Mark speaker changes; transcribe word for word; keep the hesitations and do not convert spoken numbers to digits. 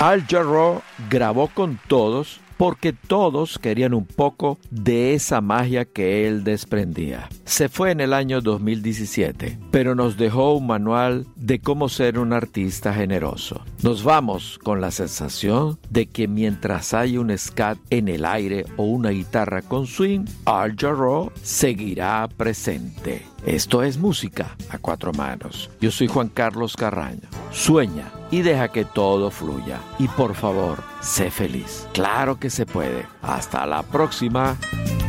Speaker 1: Al Jarreau grabó con todos porque todos querían un poco de esa magia que él desprendía. Se fue en el año dos mil diecisiete, pero nos dejó un manual de cómo ser un artista generoso. Nos vamos con la sensación de que mientras hay un scat en el aire o una guitarra con swing, Al Jarreau seguirá presente. Esto es música a cuatro manos. Yo soy Juan Carlos Carraño. Sueña y deja que todo fluya. Y por favor, sé feliz. Claro que se puede. Hasta la próxima.